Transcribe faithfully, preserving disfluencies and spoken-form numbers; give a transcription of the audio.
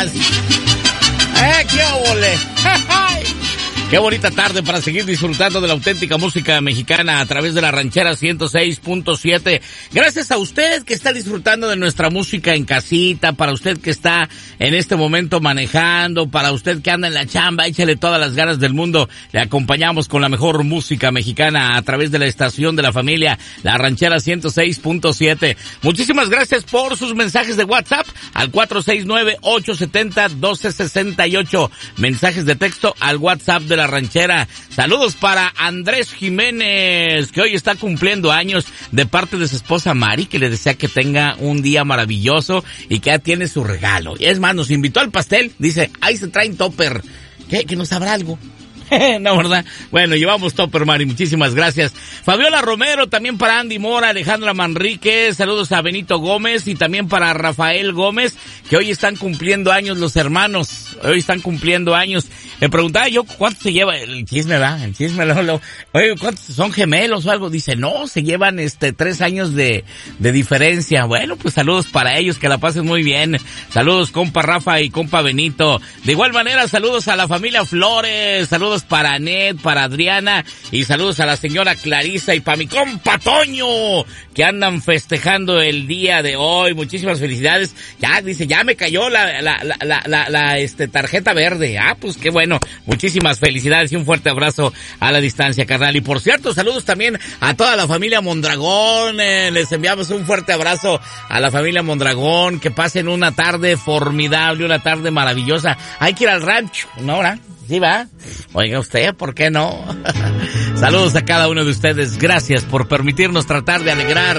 más. ¡Eh, qué óvole! Qué bonita tarde para seguir disfrutando de la auténtica música mexicana a través de la Ranchera ciento seis punto siete. Gracias a usted que está disfrutando de nuestra música en casita, para usted que está en este momento manejando, para usted que anda en la chamba, échale todas las ganas del mundo. Le acompañamos con la mejor música mexicana a través de la estación de la familia, la Ranchera ciento seis punto siete. Muchísimas gracias por sus mensajes de WhatsApp al cuatro seis nueve, ocho siete cero, uno dos seis ocho. Mensajes de texto al WhatsApp de la Ranchera. Saludos para Andrés Jiménez, que hoy está cumpliendo años, de parte de su esposa Mari, que le desea que tenga un día maravilloso y que ya tiene su regalo. Y es más, nos invitó al pastel, dice, ahí se traen topper. ¿Qué? ¿Que nos sabrá algo? No, ¿verdad? Bueno, llevamos topper, Mari, muchísimas gracias. Fabiola Romero, también para Andy Mora, Alejandra Manríquez, saludos a Benito Gómez y también para Rafael Gómez, que hoy están cumpliendo años los hermanos, hoy están cumpliendo años. Me preguntaba yo cuánto se lleva el chisme, ¿verdad? El chisme, lo, lo, oye, ¿cuántos son gemelos o algo? Dice, no, se llevan este tres años de, de diferencia. Bueno, pues saludos para ellos, que la pasen muy bien. Saludos, compa Rafa y compa Benito. De igual manera, saludos a la familia Flores, saludos para Anet, para Adriana, y saludos a la señora Clarisa y para mi compa Toño, que andan festejando el día de hoy. Muchísimas felicidades. Ya, dice, ya me cayó la, la, la, la, la, la este, tarjeta verde. Ah, pues qué bueno. Muchísimas felicidades y un fuerte abrazo a la distancia, carnal. Y por cierto, saludos también a toda la familia Mondragón. Eh, les enviamos un fuerte abrazo a la familia Mondragón. Que pasen una tarde formidable, una tarde maravillosa. Hay que ir al rancho, ¿no, verdad? Sí, va. Oiga usted, ¿por qué no? Saludos a cada uno de ustedes. Gracias por permitirnos tratar de alegrar